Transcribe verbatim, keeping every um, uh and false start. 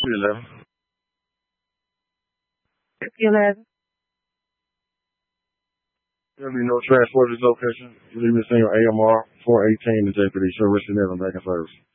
eleven. fifty eleven. There'll be no transport at this location. Leave this thing on A M R four eighteen to J P D. Show Richard Nevin back in service.